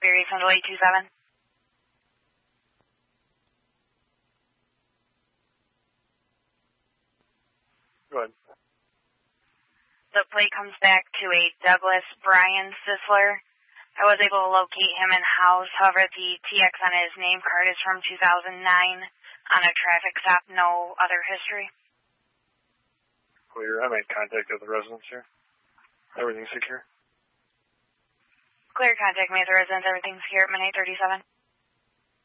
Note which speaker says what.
Speaker 1: Berry Central 827.
Speaker 2: Go ahead.
Speaker 1: The plate comes back to a Douglas Brian Sisler. I was able to locate him in-house. However, the TX on his name card is from 2009 on a traffic stop. No other history.
Speaker 2: Clear. I made contact with the residents here. Everything's secure.
Speaker 1: Clear contact made with the residents. Everything's secure at minute 37.